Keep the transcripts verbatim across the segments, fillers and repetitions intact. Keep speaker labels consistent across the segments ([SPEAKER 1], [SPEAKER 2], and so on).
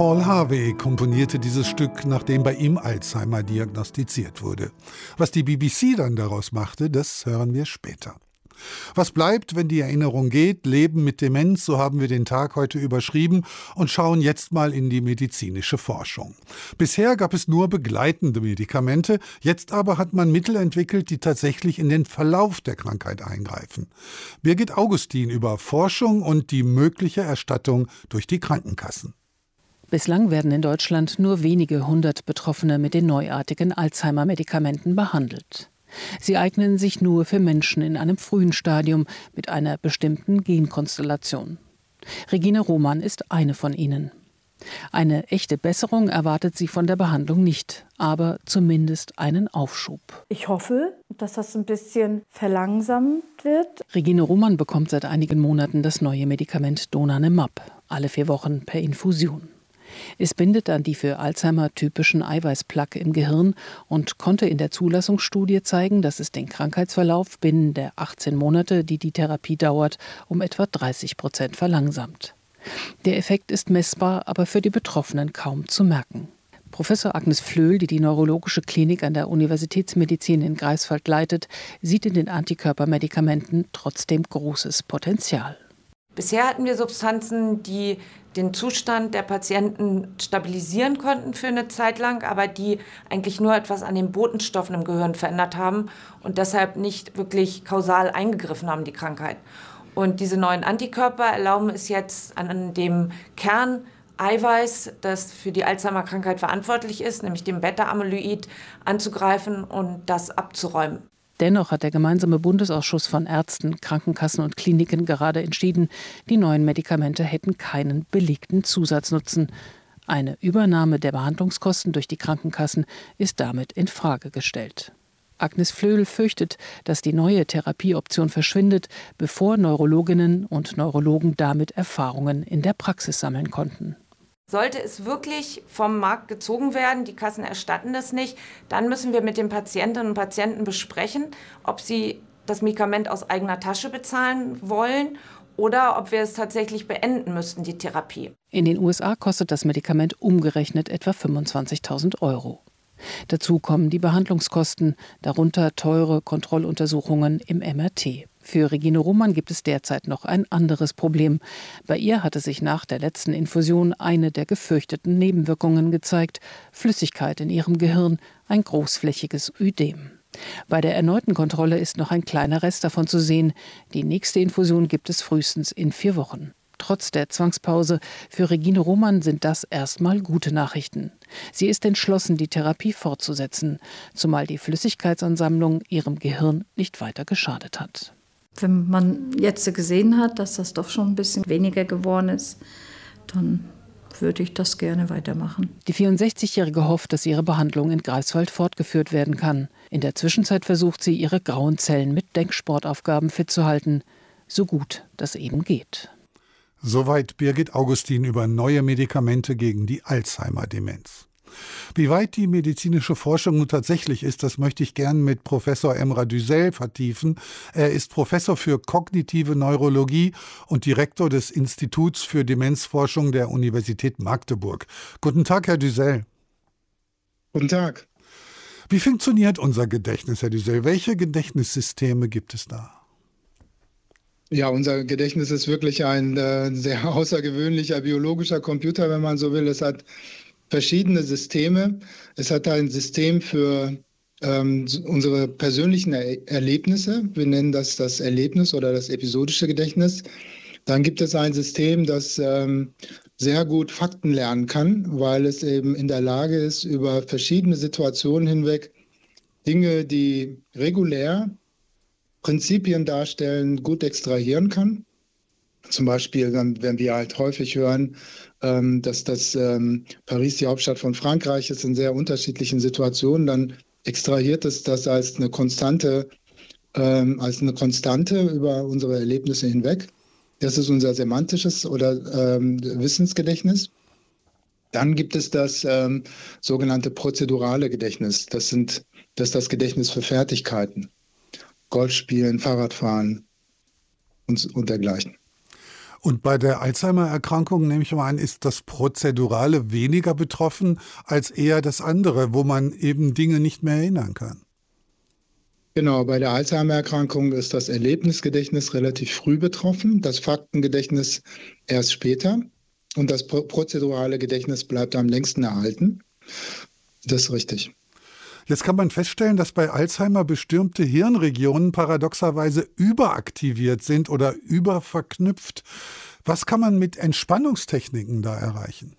[SPEAKER 1] Paul Harvey komponierte dieses Stück, nachdem bei ihm Alzheimer diagnostiziert wurde. Was die B B C dann daraus machte, das hören wir später. Was bleibt, wenn die Erinnerung geht? Leben mit Demenz, so haben wir den Tag heute überschrieben und schauen jetzt mal in die medizinische Forschung. Bisher gab es nur begleitende Medikamente, jetzt aber hat man Mittel entwickelt, die tatsächlich in den Verlauf der Krankheit eingreifen. Birgit Augustin über Forschung und die mögliche Erstattung durch die Krankenkassen.
[SPEAKER 2] Bislang werden in Deutschland nur wenige hundert Betroffene mit den neuartigen Alzheimer-Medikamenten behandelt. Sie eignen sich nur für Menschen in einem frühen Stadium mit einer bestimmten Genkonstellation. Regine Roman ist eine von ihnen. Eine echte Besserung erwartet sie von der Behandlung nicht, aber zumindest einen Aufschub.
[SPEAKER 3] Ich hoffe, dass das ein bisschen verlangsamt wird.
[SPEAKER 2] Regine Roman bekommt seit einigen Monaten das neue Medikament Donanemab, alle vier Wochen per Infusion. Es bindet an die für Alzheimer typischen Eiweißplaque im Gehirn und konnte in der Zulassungsstudie zeigen, dass es den Krankheitsverlauf binnen der achtzehn Monate, die die Therapie dauert, um etwa dreißig Prozent verlangsamt. Der Effekt ist messbar, aber für die Betroffenen kaum zu merken. Professor Agnes Flöhl, die die neurologische Klinik an der Universitätsmedizin in Greifswald leitet, sieht in den Antikörpermedikamenten trotzdem großes Potenzial.
[SPEAKER 4] Bisher hatten wir Substanzen, die den Zustand der Patienten stabilisieren konnten für eine Zeit lang, aber die eigentlich nur etwas an den Botenstoffen im Gehirn verändert haben und deshalb nicht wirklich kausal eingegriffen haben, die Krankheit. Und diese neuen Antikörper erlauben es jetzt an dem Kerneiweiß, das für die Alzheimer-Krankheit verantwortlich ist, nämlich dem Beta-Amyloid, anzugreifen und das abzuräumen.
[SPEAKER 2] Dennoch hat der gemeinsame Bundesausschuss von Ärzten, Krankenkassen und Kliniken gerade entschieden, die neuen Medikamente hätten keinen belegten Zusatznutzen. Eine Übernahme der Behandlungskosten durch die Krankenkassen ist damit in Frage gestellt. Agnes Flöhl fürchtet, dass die neue Therapieoption verschwindet, bevor Neurologinnen und Neurologen damit Erfahrungen in der Praxis sammeln konnten.
[SPEAKER 4] Sollte es wirklich vom Markt gezogen werden, die Kassen erstatten das nicht, dann müssen wir mit den Patientinnen und Patienten besprechen, ob sie das Medikament aus eigener Tasche bezahlen wollen oder ob wir es tatsächlich beenden müssten, die Therapie.
[SPEAKER 2] In den U S A kostet das Medikament umgerechnet etwa fünfundzwanzigtausend Euro. Dazu kommen die Behandlungskosten, darunter teure Kontrolluntersuchungen im M R T. Für Regine Roman gibt es derzeit noch ein anderes Problem. Bei ihr hatte sich nach der letzten Infusion eine der gefürchteten Nebenwirkungen gezeigt: Flüssigkeit in ihrem Gehirn, ein großflächiges Ödem. Bei der erneuten Kontrolle ist noch ein kleiner Rest davon zu sehen. Die nächste Infusion gibt es frühestens in vier Wochen. Trotz der Zwangspause für Regine Roman sind das erstmal gute Nachrichten. Sie ist entschlossen, die Therapie fortzusetzen, zumal die Flüssigkeitsansammlung ihrem Gehirn nicht weiter geschadet hat.
[SPEAKER 3] Wenn man jetzt gesehen hat, dass das doch schon ein bisschen weniger geworden ist, dann würde ich das gerne weitermachen.
[SPEAKER 2] Die vierundsechzigjährige hofft, dass ihre Behandlung in Greifswald fortgeführt werden kann. In der Zwischenzeit versucht sie, ihre grauen Zellen mit Denksportaufgaben fit zu halten, so gut das eben geht.
[SPEAKER 1] Soweit Birgit Augustin über neue Medikamente gegen die Alzheimer-Demenz. Wie weit die medizinische Forschung nun tatsächlich ist, das möchte ich gern mit Professor Emrah Düzel vertiefen. Er ist Professor für kognitive Neurologie und Direktor des Instituts für Demenzforschung der Universität Magdeburg. Guten Tag, Herr Düzel.
[SPEAKER 5] Guten Tag.
[SPEAKER 1] Wie funktioniert unser Gedächtnis, Herr Düzel? Welche Gedächtnissysteme gibt es da?
[SPEAKER 5] Ja, unser Gedächtnis ist wirklich ein äh, sehr außergewöhnlicher biologischer Computer, wenn man so will. Es hat verschiedene Systeme. Es hat ein System für ähm, unsere persönlichen er- Erlebnisse. Wir nennen das das Erlebnis oder das episodische Gedächtnis. Dann gibt es ein System, das ähm, sehr gut Fakten lernen kann, weil es eben in der Lage ist, über verschiedene Situationen hinweg Dinge, die regulär Prinzipien darstellen, gut extrahieren kann. Zum Beispiel, wenn wir halt häufig hören, dass das Paris die Hauptstadt von Frankreich ist in sehr unterschiedlichen Situationen, dann extrahiert es das als eine Konstante, als eine Konstante über unsere Erlebnisse hinweg. Das ist unser semantisches oder Wissensgedächtnis. Dann gibt es das sogenannte prozedurale Gedächtnis. Das sind, das ist das Gedächtnis für Fertigkeiten. Golf spielen, Fahrradfahren und, und dergleichen.
[SPEAKER 1] Und bei der Alzheimer-Erkrankung, nehme ich mal an, ist das Prozedurale weniger betroffen als eher das andere, wo man eben Dinge nicht mehr erinnern kann.
[SPEAKER 5] Genau, bei der Alzheimer-Erkrankung ist das Erlebnisgedächtnis relativ früh betroffen, das Faktengedächtnis erst später und das prozedurale Gedächtnis bleibt am längsten erhalten. Das ist richtig.
[SPEAKER 1] Jetzt kann man feststellen, dass bei Alzheimer bestimmte Hirnregionen paradoxerweise überaktiviert sind oder überverknüpft. Was kann man mit Entspannungstechniken da erreichen?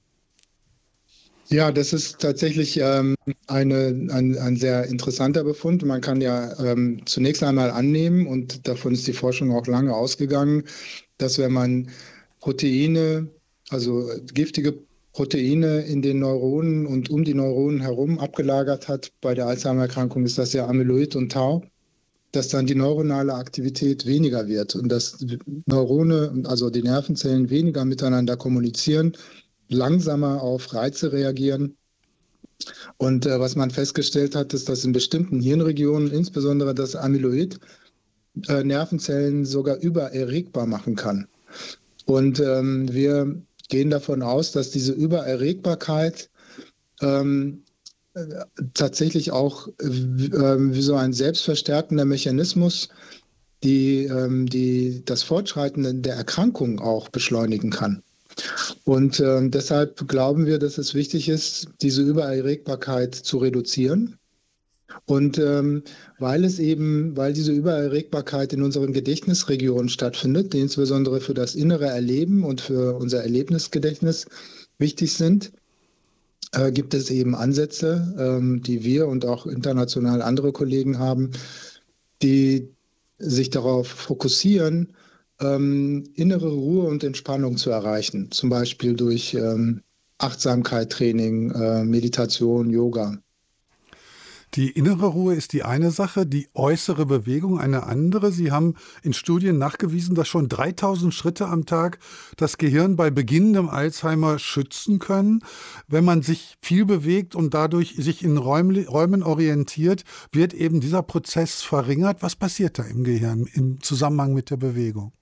[SPEAKER 5] Ja, das ist tatsächlich ähm, eine, ein, ein sehr interessanter Befund. Man kann ja ähm, zunächst einmal annehmen, und davon ist die Forschung auch lange ausgegangen, dass wenn man Proteine, also giftige Proteine in den Neuronen und um die Neuronen herum abgelagert hat, bei der Alzheimer-Erkrankung ist das ja Amyloid und Tau, dass dann die neuronale Aktivität weniger wird und dass Neurone, also die Nervenzellen, weniger miteinander kommunizieren, langsamer auf Reize reagieren. Und äh, was man festgestellt hat, ist, dass in bestimmten Hirnregionen, insbesondere das Amyloid, äh, Nervenzellen sogar übererregbar machen kann. Und ähm, wir gehen davon aus, dass diese Übererregbarkeit ähm, tatsächlich auch äh, wie so ein selbstverstärkender Mechanismus die, ähm, die das Fortschreiten der Erkrankung auch beschleunigen kann. Und äh, deshalb glauben wir, dass es wichtig ist, diese Übererregbarkeit zu reduzieren. Und ähm, weil es eben, weil diese Übererregbarkeit in unseren Gedächtnisregionen stattfindet, die insbesondere für das innere Erleben und für unser Erlebnisgedächtnis wichtig sind, äh, gibt es eben Ansätze, ähm, die wir und auch international andere Kollegen haben, die sich darauf fokussieren, ähm, innere Ruhe und Entspannung zu erreichen, zum Beispiel durch ähm, Achtsamkeit-Training, äh, Meditation, Yoga.
[SPEAKER 1] Die innere Ruhe ist die eine Sache, die äußere Bewegung eine andere. Sie haben in Studien nachgewiesen, dass schon dreitausend Schritte am Tag das Gehirn bei beginnendem Alzheimer schützen können. Wenn man sich viel bewegt und dadurch sich in Räumen, Räumen orientiert, wird eben dieser Prozess verringert. Was passiert da im Gehirn im Zusammenhang mit der Bewegung?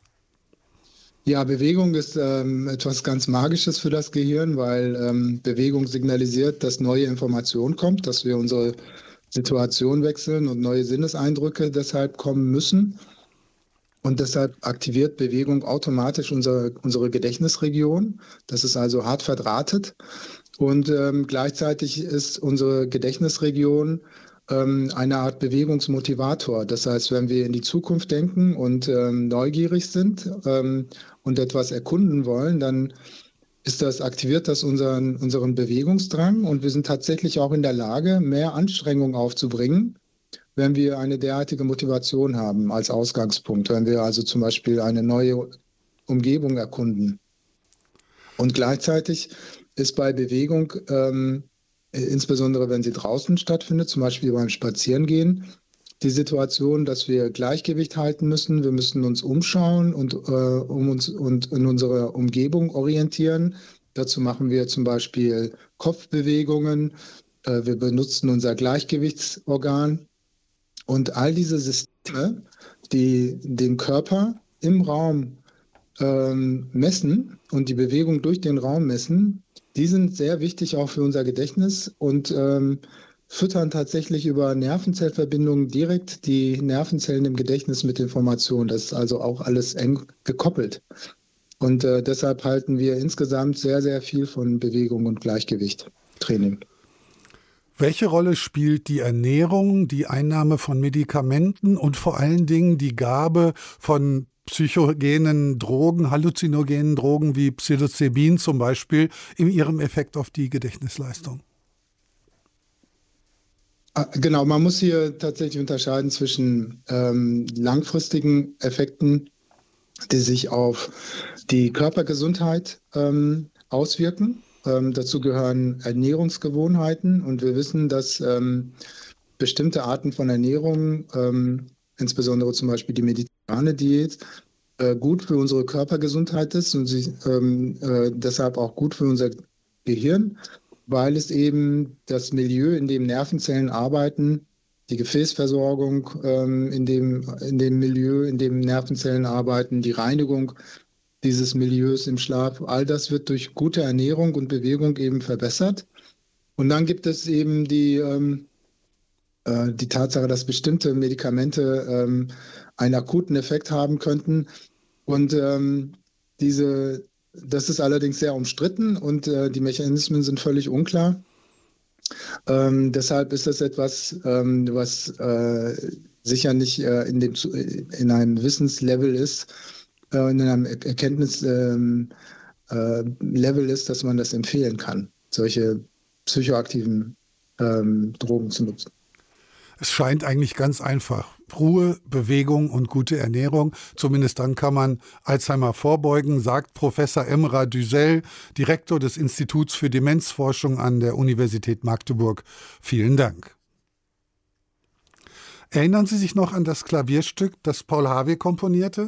[SPEAKER 5] Ja, Bewegung ist ähm, etwas ganz Magisches für das Gehirn, weil ähm, Bewegung signalisiert, dass neue Information kommt, dass wir unsere Situation wechseln und neue Sinneseindrücke deshalb kommen müssen. Und deshalb aktiviert Bewegung automatisch unsere, unsere Gedächtnisregion. Das ist also hart verdrahtet. Und ähm, gleichzeitig ist unsere Gedächtnisregion eine Art Bewegungsmotivator. Das heißt, wenn wir in die Zukunft denken und ähm, neugierig sind ähm, und etwas erkunden wollen, dann ist das, aktiviert das unseren, unseren Bewegungsdrang und wir sind tatsächlich auch in der Lage, mehr Anstrengung aufzubringen, wenn wir eine derartige Motivation haben als Ausgangspunkt, wenn wir also zum Beispiel eine neue Umgebung erkunden. Und gleichzeitig ist bei Bewegung ähm, insbesondere wenn sie draußen stattfindet, zum Beispiel beim Spazierengehen, die Situation, dass wir Gleichgewicht halten müssen. Wir müssen uns umschauen und, äh, um uns, und in unserer Umgebung orientieren. Dazu machen wir zum Beispiel Kopfbewegungen. Äh, wir benutzen unser Gleichgewichtsorgan. Und all diese Systeme, die den Körper im Raum ähm, messen und die Bewegung durch den Raum messen, die sind sehr wichtig auch für unser Gedächtnis und ähm, füttern tatsächlich über Nervenzellverbindungen direkt die Nervenzellen im Gedächtnis mit Informationen. Das ist also auch alles eng gekoppelt. Und äh, deshalb halten wir insgesamt sehr, sehr viel von Bewegung und Gleichgewicht-Training.
[SPEAKER 1] Welche Rolle spielt die Ernährung, die Einnahme von Medikamenten und vor allen Dingen die Gabe von psychogenen Drogen, halluzinogenen Drogen wie Psilocybin zum Beispiel, in ihrem Effekt auf die Gedächtnisleistung?
[SPEAKER 5] Genau, man muss hier tatsächlich unterscheiden zwischen ähm, langfristigen Effekten, die sich auf die Körpergesundheit ähm, auswirken. Ähm, dazu gehören Ernährungsgewohnheiten und wir wissen, dass ähm, bestimmte Arten von Ernährung, ähm, insbesondere zum Beispiel die mediterrane Diät, äh, gut für unsere Körpergesundheit ist und sie, ähm, äh, deshalb auch gut für unser Gehirn, weil es eben das Milieu, in dem Nervenzellen arbeiten, die Gefäßversorgung ähm, in dem, in dem Milieu, in dem Nervenzellen arbeiten, die Reinigung dieses Milieus im Schlaf. All das wird durch gute Ernährung und Bewegung eben verbessert. Und dann gibt es eben die, ähm, äh, die Tatsache, dass bestimmte Medikamente ähm, einen akuten Effekt haben könnten. Und ähm, diese, das ist allerdings sehr umstritten und äh, die Mechanismen sind völlig unklar. Ähm, deshalb ist das etwas, ähm, was äh, sicher nicht äh, in, dem, in einem Wissenslevel ist, äh, in einem Erkenntnislevel äh, ist, dass man das empfehlen kann, solche psychoaktiven ähm, Drogen zu nutzen.
[SPEAKER 1] Es scheint eigentlich ganz einfach. Ruhe, Bewegung und gute Ernährung. Zumindest dann kann man Alzheimer vorbeugen, sagt Professor Emrah Düzel, Direktor des Instituts für Demenzforschung an der Universität Magdeburg. Vielen Dank. Erinnern Sie sich noch an das Klavierstück, das Paul Harvey komponierte?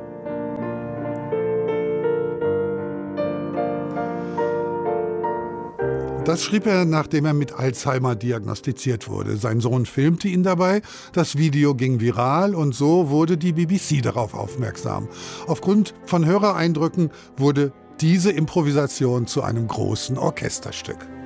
[SPEAKER 1] Das schrieb er, nachdem er mit Alzheimer diagnostiziert wurde. Sein Sohn filmte ihn dabei, das Video ging viral und so wurde die B B C darauf aufmerksam. Aufgrund von Hörereindrücken wurde diese Improvisation zu einem großen Orchesterstück.